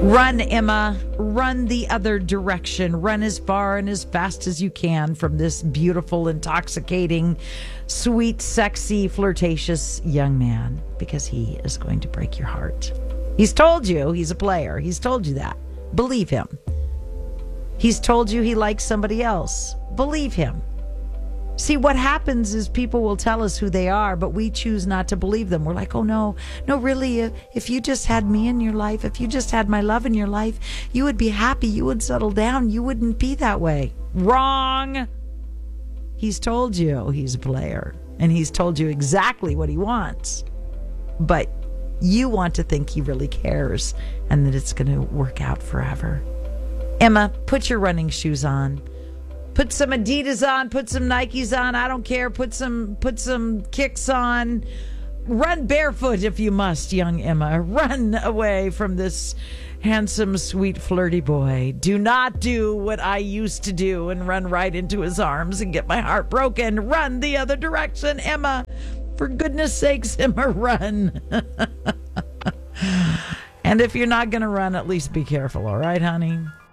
Run, Emma. Run the other direction. Run as far and as fast as you can from this beautiful, intoxicating, sweet, sexy, flirtatious young man, because he is going to break your heart. He's told you he's a player. He's told you that. Believe him. He's told you he likes somebody else. Believe him. See, what happens is people will tell us who they are, but we choose not to believe them. We're like, oh, no, really, if you just had me in your life, if you just had my love in your life, you would be happy, you would settle down, you wouldn't be that way. Wrong. He's told you he's a player, and he's told you exactly what he wants. But you want to think he really cares and that it's going to work out forever. Emma, put your running shoes on. Put some Adidas on, put some Nikes on, I don't care. Put some kicks on. Run barefoot if you must, young Emma. Run away from this handsome, sweet, flirty boy. Do not do what I used to do and run right into his arms and get my heart broken. Run the other direction, Emma. For goodness sakes, Emma, run. And if you're not going to run, at least be careful, all right, honey?